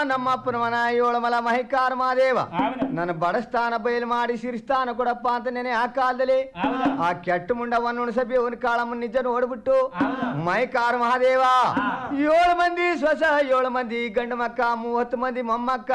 ನಮ್ಮ ಅಪ್ಪನ ಮನ ಏಳಮಲ ಮಹಿಕಾರ ಮಾದೇವ ನನ್ನ ಬಡಸ್ಥಾನ ಬಯಲು ಮಾಡಿ ಸಿರಿಸ್ಥಾನ ಕೊಡಪ್ಪ ಅಂತ ನೆನೆ ಆ ಕಾಲದಲ್ಲಿ ಆ ಕೆಟ್ಟ ಮುಂಡವನ್ನು ಉಣಸಬಿ ಅವನ ಕಾಳಮ್ಮನ ನಿಜ ನೋಡ್ಬಿಟ್ಟು ಮಹಿಕಾರ ಮಹಾದೇವ 7 ಮಂದಿ ಸ್ವಸ 7 ಮಂದಿ ಗಂಡು ಮಕ್ಕ 30 ಮಂದಿ ಮೊಮ್ಮಕ್ಕ